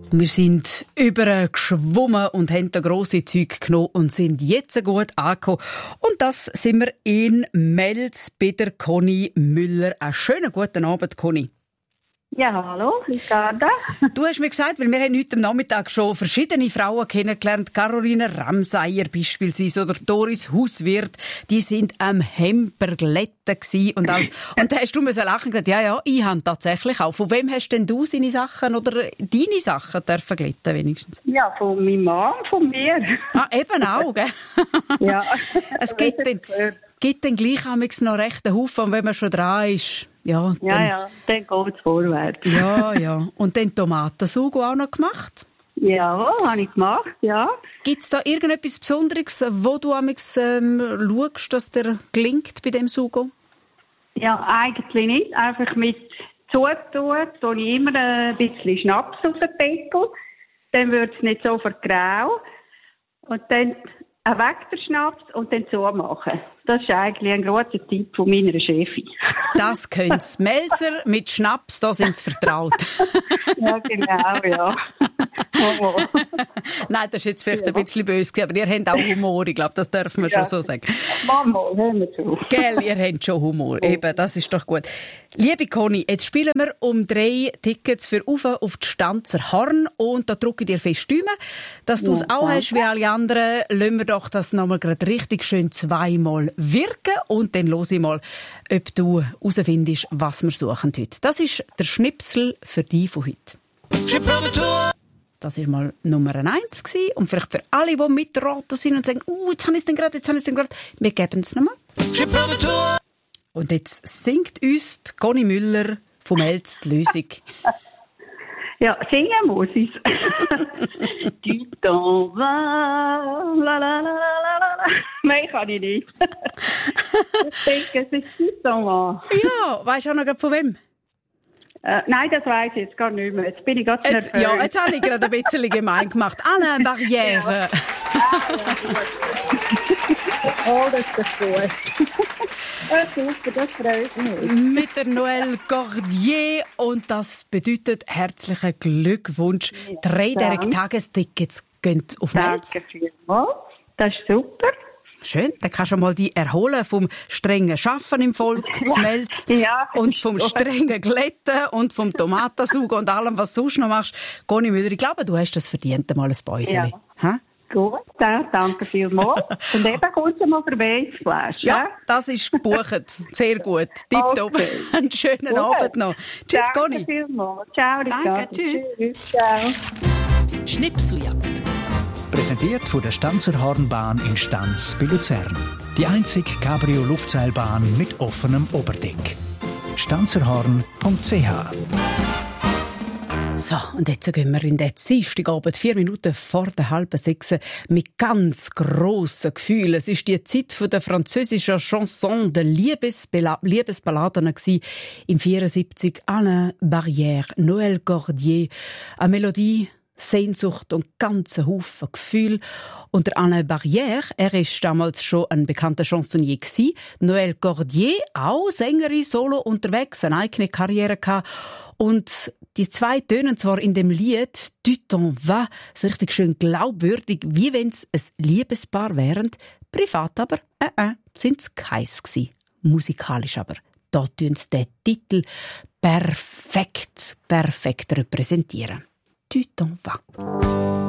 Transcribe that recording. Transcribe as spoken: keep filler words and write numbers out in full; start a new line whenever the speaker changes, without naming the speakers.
Wir sind übergeschwommen und haben da grosse Zeug genommen und sind jetzt gut angekommen. Und das sind wir in Mels bei der Conny Müller. Einen schönen guten Abend, Conny.
Ja, hallo, Ricarda.
Du hast mir gesagt, weil wir haben heute am Nachmittag schon verschiedene Frauen kennengelernt, Caroline Ramseyer beispielsweise oder Doris Hauswirth, die sind am Hemperglätten gsi und alles. Und da hast du mir so lachen gesagt, ja, ja, ich habe tatsächlich auch. Von wem hast denn du seine Sachen oder deine Sachen dürfen glätten wenigstens?
Ja, von meinem Mann, von mir.
Ah, eben auch, gell?
Ja.
Es gibt dann, gibt dann gleich noch recht einen Haufen, und wenn man schon dran ist, ja, dann,
ja, ja, dann geht es vorwärts.
Ja, ja. Und dann Tomatensugo auch noch gemacht?
Ja, habe ich gemacht, ja.
Gibt es da irgendetwas Besonderes, wo du amigs ähm, schaust, dass der gelingt bei dem Sugo?
Ja, eigentlich nicht. Einfach mit Zutun tue ich immer ein bisschen Schnaps auf den Deckel. Dann wird es nicht so vergrau. Und dann weg der Schnaps und dann zumachen. Das ist eigentlich ein großer Tipp von meiner Chefin.
Das könnt's. Melzer mit Schnaps, da sind sie vertraut.
Ja, genau, ja.
Nein, das ist jetzt vielleicht ja. ein bisschen böse, aber ihr habt auch Humor, ich glaube, das dürfen wir ja. schon so sagen.
Mama, hören wir zu.
Gell, ihr habt schon Humor. Oh. Eben, das ist doch gut. Liebe Conny, jetzt spielen wir um drei Tickets für Ufe auf die Stanzer Horn und da drücke ich dir fest Däumen, dass du es ja, auch danke. Hast wie alle anderen. Lassen wir doch das nochmal gerade richtig schön zweimal wirken und dann höre ich mal, ob du herausfindest, was wir suchen heute. Das ist der Schnipsel für dich von heute. Das war mal Nummer eins gewesen. Und vielleicht für alle, die mitraten sind und sagen, uh, jetzt habe ich es denn gerade, jetzt habe ich es denn gerade. Wir geben es nochmal. Und jetzt singt uns die Conny Müller vom Elz die Lösung.
Ja, singen muss ich es. Du t'en vas, la la la la la. Nein, kann ich nicht. Ich denke, es ist du t'en vas.
Ja, weisst du auch noch von wem?
Äh, nein, das weiss ich jetzt gar nicht mehr. Jetzt bin ich ganz nervös.
Ja, jetzt habe ich gerade ein bisschen gemein gemacht. Alain Barrière.
Ja. Oh, das ist gut. Ja, super, das freut mich.
Mit der Noël Cordier und das bedeutet herzlichen Glückwunsch. Ja, Drei der Tagestickets gehen auf Mels.
Danke vielmals. Das ist super.
Schön, dann kannst du mal die erholen vom strengen Schaffen im Volk, zu Mels,
ja,
und vom gut. strengen Glätten und vom Tomatensaugen und allem, was du sonst noch machst. Conny Müller, ich glaube, du hast das verdient, mal ein Päuschen.
Ja. Gut, ja, danke vielmals. Und eben kurz mal vorbei ins Flash.
Ja, ja, das ist gebucht. Sehr gut. Tipptopp. Okay. Einen schönen gut. Abend noch. Tschüss,
danke
Conny.
Danke vielmals. Ciao, Ricarda.
Danke, tschüss.
Tschüss. Ciao.
Schnipseljagd. Präsentiert von der Stanzer Hornbahn in Stanz bei Luzern. Die einzige Cabrio-Luftseilbahn mit offenem Oberdeck. stanzerhorn punkt c h.
So, und jetzt gehen wir in den Dienstagabend, vier Minuten vor der halben sechs, mit ganz grossen Gefühlen. Es war die Zeit der französischen Chanson, der Liebesbala- Liebesballaden im vierundsiebzig. Alain Barrière, Noël Cordier, eine Melodie, Sehnsucht und ganze Haufen Gefühl. Und der Alain Barrière, er war damals schon ein bekannter Chansonnier gewesen. Noël Cordier, auch Sängerin, solo unterwegs, eine eigene Karriere gehabt. Und die zwei tönen zwar in dem Lied «Du t'en vas» so richtig schön glaubwürdig, wie wenn es ein Liebespaar wären. Privat aber, äh, äh, sind es keins gewesen. Musikalisch aber. Da tun sie den Titel perfekt, perfekt repräsentieren. «Du t'en vas».